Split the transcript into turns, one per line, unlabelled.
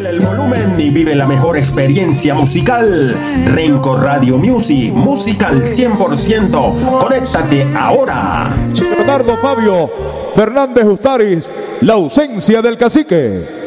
El volumen y vive la mejor experiencia musical. Renco Radio Music, musical 100%. Conéctate ahora.
Leonardo Fabio Fernández Ustaris, la ausencia del cacique.